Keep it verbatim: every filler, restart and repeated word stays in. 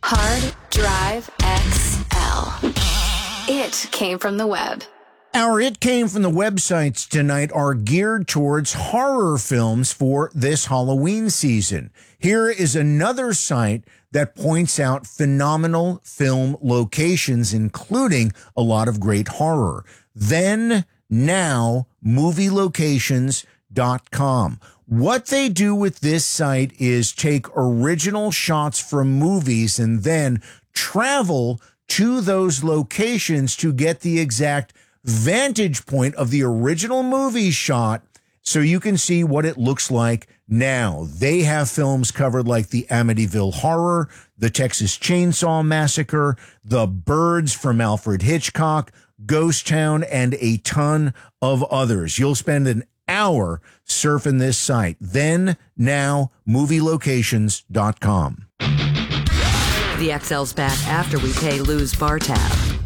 Hard Drive X L. It came from the web. Our It Came From the websites tonight are geared towards horror films for this Halloween season. Here is another site that points out phenomenal film locations, including a lot of great horror. Then, now, movie locations dot com. What they do with this site is take original shots from movies and then travel to those locations to get the exact vantage point of the original movie shot so you can see what it looks like now. They have films covered like the Amityville Horror, the Texas Chainsaw Massacre, The Birds from Alfred Hitchcock, Ghost Town, and a ton of others. You'll spend an hour surfing this site. Then, now, movie locations dot com. The X L's back after we pay Lou's bar tab.